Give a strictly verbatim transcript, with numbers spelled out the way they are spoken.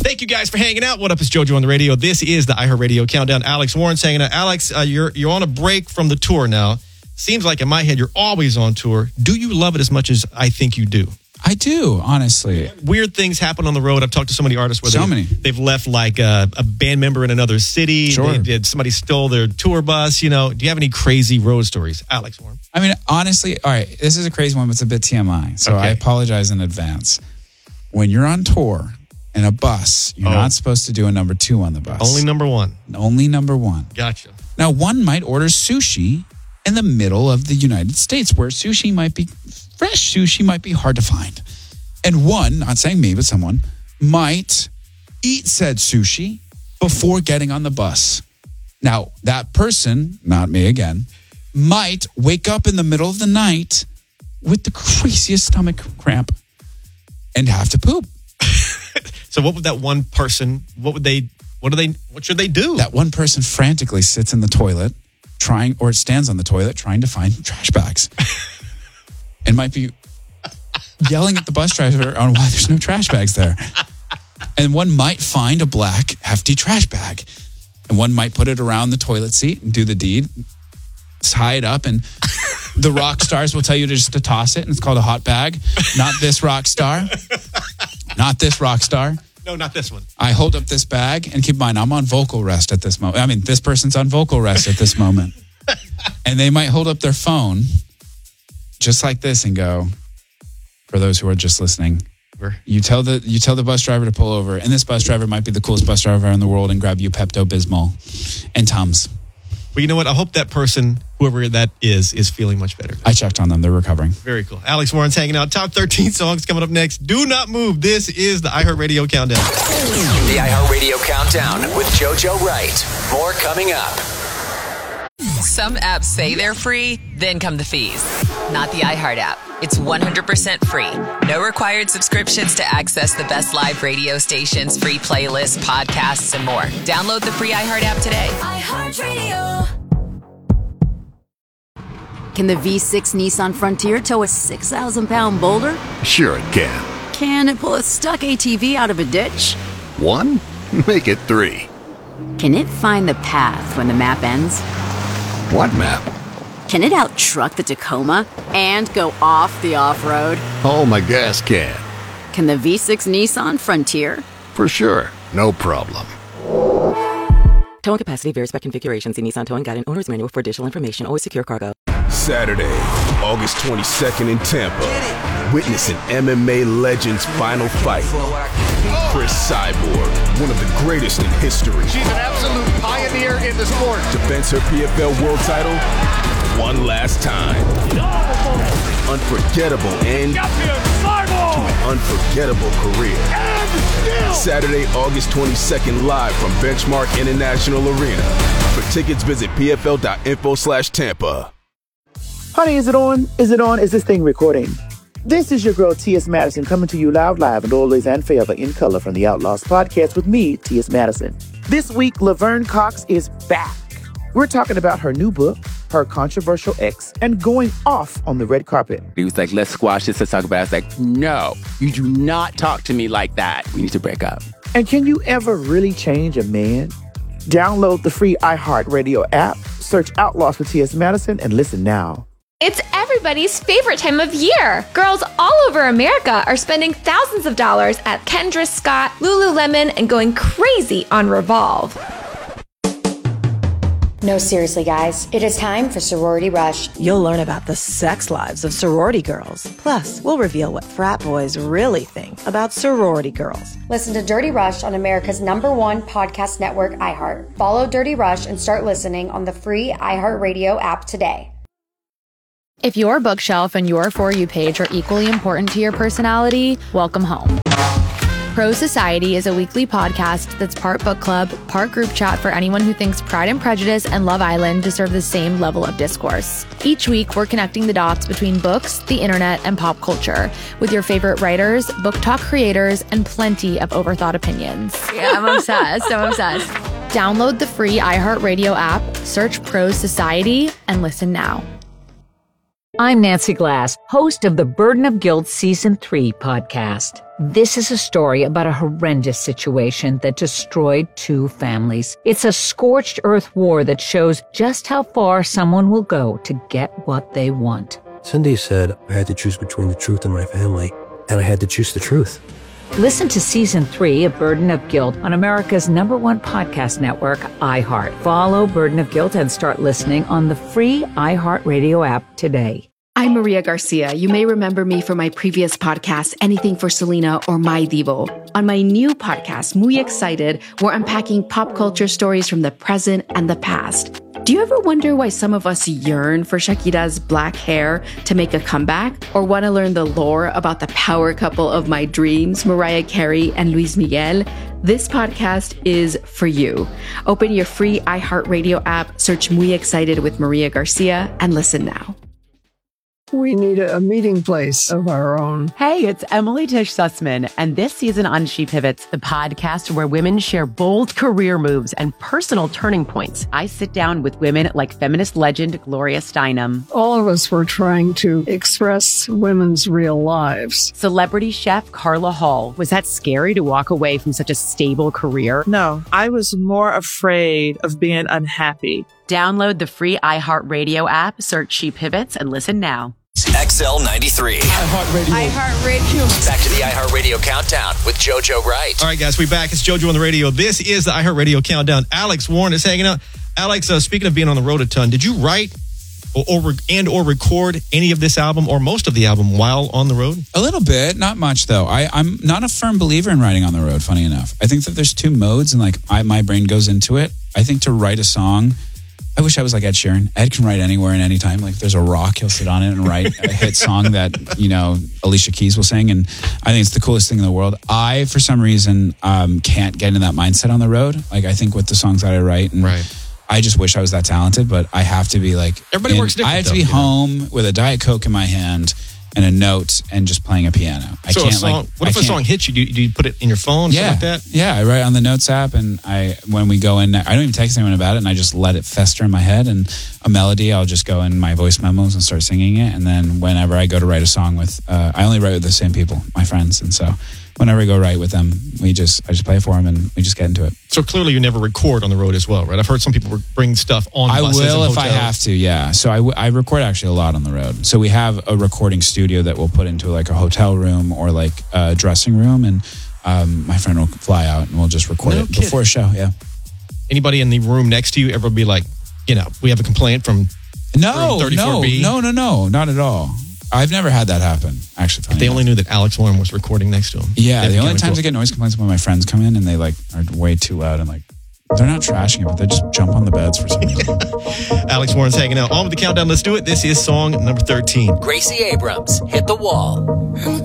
Thank you guys for hanging out. What up? It's JoJo on the radio. This is the iHeartRadio Countdown. Alex Warren's hanging out. Alex, uh, you're you're on a break from the tour now. Seems like in my head you're always on tour. Do you love it as much as I think you do? I do, honestly. Weird things happen on the road. I've talked to so many artists where so they, many. they've left like a, a band member in another city. Sure. They did, somebody stole their tour bus. You know, do you have any crazy road stories, Alex Warren? I mean, honestly, all right, this is a crazy one, but it's a bit T M I. So Okay. I apologize in advance. When you're on tour in a bus, you're Oh. not supposed to do a number two on the bus. Only number one. Only number one. Gotcha. Now, one might order sushi in the middle of the United States where sushi might be, fresh sushi might be hard to find. And one, not saying me, but someone, might eat said sushi before getting on the bus. Now, that person, not me again, might wake up in the middle of the night with the craziest stomach cramp and have to poop. So what would that one person, what would they, what do they, what should they do? That one person frantically sits in the toilet trying, or stands on the toilet trying to find trash bags. And might be yelling at the bus driver on why there's no trash bags there. And one might find a black, hefty trash bag. And one might put it around the toilet seat and do the deed, tie it up, and the rock stars will tell you to just to toss it, and it's called a hot bag. Not this rock star. Not this rock star. No, not this one. I hold up this bag, and keep in mind, I'm on vocal rest at this moment. I mean, this person's on vocal rest at this moment. And they might hold up their phone just like this and go, for those who are just listening, you tell the you tell the bus driver to pull over, and this bus driver might be the coolest bus driver in the world and grab you Pepto-Bismol and Tums. Well, you know what? I hope that person, whoever that is, is feeling much better. I checked on them. They're recovering. Very cool. Alex Warren's hanging out. Top thirteen songs coming up next. Do not move. This is the iHeartRadio Countdown. The iHeartRadio Countdown with JoJo Wright. More coming up. Some apps say they're free, then come the fees. Not the iHeart app. It's one hundred percent free. No required subscriptions to access the best live radio stations, free playlists, podcasts, and more. Download the free iHeart app today. iHeartRadio. Can the V six Nissan Frontier tow a six thousand pound boulder? Sure it can. Can it pull a stuck A T V out of a ditch? One? Make it three. Can it find the path when the map ends? What map? Can it out-truck the Tacoma and go off the off-road? Oh, my gas can. Can the V six Nissan Frontier? For sure. No problem. Towing capacity varies by configuration. See Nissan Towing Guide and Owner's Manual for additional information. Always secure cargo. Saturday, August twenty-second in Tampa. Witness an M M A legend's final fight. Chris Cyborg, one of the greatest in history. She's an absolute pioneer in the sport. Defends her P F L world title one last time. Unforgettable end to an unforgettable career. Saturday, August twenty-second, live from Benchmark International Arena. For tickets, visit pfl.info slash Tampa. Honey, is it on? Is it on? Is this thing recording? This is your girl, T S. Madison, coming to you loud, live, and always and forever in color from the Outlaws podcast with me, T S. Madison. This week, Laverne Cox is back. We're talking about her new book, her controversial ex, and going off on the red carpet. He was like, let's squash this, let's talk about it. I was like, no, you do not talk to me like that. We need to break up. And can you ever really change a man? Download the free iHeartRadio app, search Outlaws with T S. Madison, and listen now. It's everybody's favorite time of year. Girls all over America are spending thousands of dollars at Kendra Scott, Lululemon, and going crazy on Revolve. No, seriously, guys. It is time for Sorority Rush. You'll learn about the sex lives of sorority girls. Plus, we'll reveal what frat boys really think about sorority girls. Listen to Dirty Rush on America's number one podcast network, iHeart. Follow Dirty Rush and start listening on the free iHeartRadio app today. If your bookshelf and your For You page are equally important to your personality, welcome home. Pro Society is a weekly podcast that's part book club, part group chat for anyone who thinks Pride and Prejudice and Love Island deserve the same level of discourse. Each week, we're connecting the dots between books, the internet, and pop culture with your favorite writers, book talk creators, and plenty of overthought opinions. Yeah, I'm obsessed. I'm obsessed. Download the free iHeartRadio app, search Pro Society, and listen now. I'm Nancy Glass, host of the Burden of Guilt Season three podcast. This is a story about a horrendous situation that destroyed two families. It's a scorched earth war that shows just how far someone will go to get what they want. Cindy said I had to choose between the truth and my family, and I had to choose the truth. Listen to Season three of Burden of Guilt on America's number one podcast network, iHeart. Follow Burden of Guilt and start listening on the free iHeartRadio app today. I'm Maria Garcia. You may remember me from my previous podcast, Anything for Selena or My Divo. On my new podcast, Muy Excited, we're unpacking pop culture stories from the present and the past. Do you ever wonder why some of us yearn for Shakira's black hair to make a comeback? Or want to learn the lore about the power couple of my dreams, Mariah Carey and Luis Miguel? This podcast is for you. Open your free iHeartRadio app, search Muy Excited with Maria Garcia, and listen now. We need a meeting place of our own. Hey, it's Emily Tish Sussman, and this season on She Pivots, the podcast where women share bold career moves and personal turning points. I sit down with women like feminist legend Gloria Steinem. All of us were trying to express women's real lives. Celebrity chef Carla Hall. Was that scary to walk away from such a stable career? No, I was more afraid of being unhappy. Download the free iHeartRadio app, search She Pivots, and listen now. X L ninety-three. iHeartRadio. iHeartRadio. Back to the iHeartRadio Countdown with JoJo Wright. All right, guys, we're back. It's JoJo on the radio. This is the iHeartRadio Countdown. Alex Warren is hanging out. Alex, uh, speaking of being on the road a ton, did you write or, or and or record any of this album or most of the album while on the road? A little bit, not much though. I, I'm not a firm believer in writing on the road, funny enough. I think that there's two modes and like I, my brain goes into it. I think to write a song, I wish I was like Ed Sheeran. Ed can write anywhere and anytime. Like if there's a rock, he'll sit on it and write a hit song that, you know, Alicia Keys will sing. And I think it's the coolest thing in the world. I, for some reason, um, can't get into that mindset on the road. Like I think with the songs that I write and right. I just wish I was that talented, but I have to be like, everybody in, works different. I have though, to be you know? home with a Diet Coke in my hand and a note and just playing a piano. I so can't a song, like. What if I a song hits you? Do, you? do you put it in your phone? Yeah, Something like that? yeah. I write on the Notes app, and I when we go in, I don't even text anyone about it, and I just let it fester in my head. And a melody, I'll just go in my voice memos and start singing it. And then whenever I go to write a song with, uh, I only write with the same people, my friends, and so whenever I go write with them, we just I just play it for them, and we just get into it. So clearly, you never record on the road as well, right? I've heard some people bring stuff on. I buses will and if I hotels. have to, yeah. So I, w- I record actually a lot on the road. So we have a recording studio that we'll put into like a hotel room or like a dressing room, and um, my friend will fly out and we'll just record No it kidding. before a show. Yeah. Anybody in the room next to you ever be like, you know, we have a complaint from No, room thirty-four no, B? no, no, no, not at all. I've never had that happen. Actually, If they only knew that Alex Warren was recording next to him. yeah. They'd The be only kinda times cool. I get noise complaints when my friends come in and they like are way too loud and like they're not trashing it, but they just jump on the beds for some reason. Alex Warren's hanging out. On with the countdown. Let's do it. This is song number thirteen. Gracie Abrams, Hit the Wall.